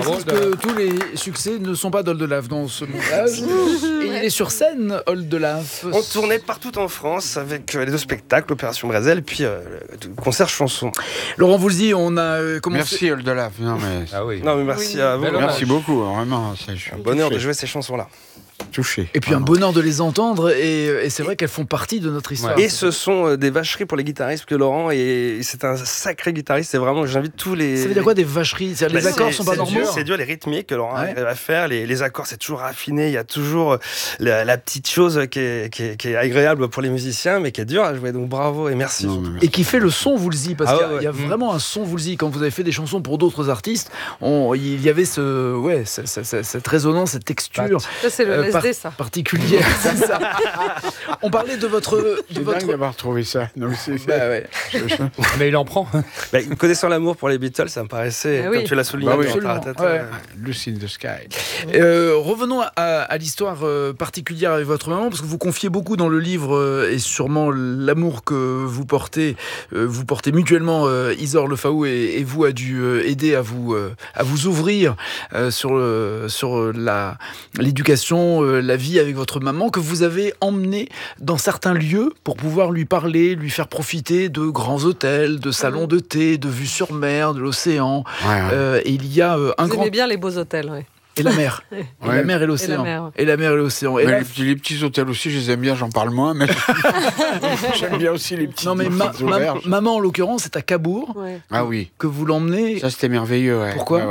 précise que tous les succès ne sont pas d'Oldelaf dans ce montage. Et il est sur scène, Oldelaf. On tournait partout en France avec les 2 spectacles, Opération Brésil, et puis le concert chanson. Laurent Voulzy, on a commencé... Merci Oldelaf. Non mais Merci à vous. merci beaucoup, vraiment. Je suis Un bonheur de jouer ces chansons-là. touché. Et puis un bonheur de les entendre, et c'est vrai qu'elles font partie de notre histoire. Et ce sont des vacheries pour les guitaristes, parce que Laurent, c'est un sacré guitariste, c'est vraiment, j'invite tous les... Ça veut dire quoi des vacheries? Les accords sont pas normaux? C'est dur, les rythmiques que Laurent arrive à faire, les accords c'est toujours raffiné, il y a toujours la petite chose qui est agréable pour les musiciens, mais qui est dure à jouer, donc bravo et merci. Et qui fait le son Woolsey, parce qu'il y a vraiment un son Woolsey. Quand vous avez fait des chansons pour d'autres artistes, il y avait cette résonance, cette texture. Ça, c'est le LSD, ça. Particulière, c'est ça. On parlait de votre... C'est dingue d'avoir trouvé ça. Donc, Mais il en prend. Connaissant l'amour pour les Beatles, ça me paraissait, comme tu l'as souligné, Lucy in the Sky. Revenons à l'histoire particulière avec votre maman, parce que vous confiez beaucoup dans le livre, et sûrement l'amour que vous portez mutuellement, Isor Le Faou et vous, a dû aider à vous ouvrir sur l'éducation, la vie avec votre maman, que vous avez emmené dans certains lieux pour pouvoir lui parler, lui faire profiter de grands hôtels, de salons de thé, de vues sur mer, de l'océan. Et il y a un Vous aimez bien les beaux hôtels, oui. Et la mer. Et la mer et l'océan. Et la mer et l'océan. Et les petits hôtels aussi, je les aime bien, j'en parle moins, mais j'aime bien aussi les petits. Non, mais maman, en l'occurrence, c'est à Cabourg. Ah oui. Que vous l'emmenez. Ça, c'était merveilleux. Pourquoi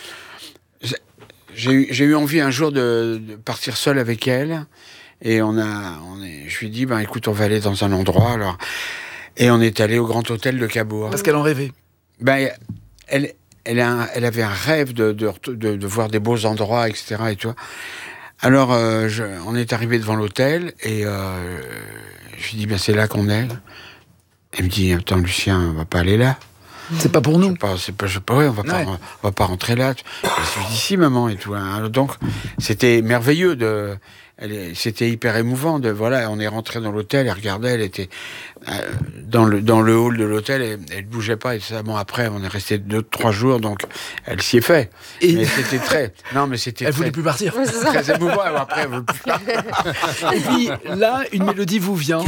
J'ai eu envie un jour de partir seul avec elle. Et je lui ai dit, écoute, on va aller dans un endroit, alors. Et on est allé au Grand Hôtel de Cabourg. Parce qu'elle en rêvait. Elle avait un rêve de voir des beaux endroits, etc. Et tout. Alors, on est arrivé devant l'hôtel et je lui dis, c'est là qu'on est. Elle me dit, attends, Lucien, on va pas aller là. C'est pas pour nous. On va pas rentrer là. Je lui dis, si, maman, et tout. Alors, donc, c'était merveilleux c'était hyper émouvant on est rentré dans l'hôtel, elle regardait, elle était dans le hall de l'hôtel, elle bougeait pas, et ça, après, on est resté 2-3 jours, donc elle s'y est fait. Mais c'était elle voulait plus partir. Très émouvant, après, elle veut plus partir. Et puis, là, une mélodie vous vient.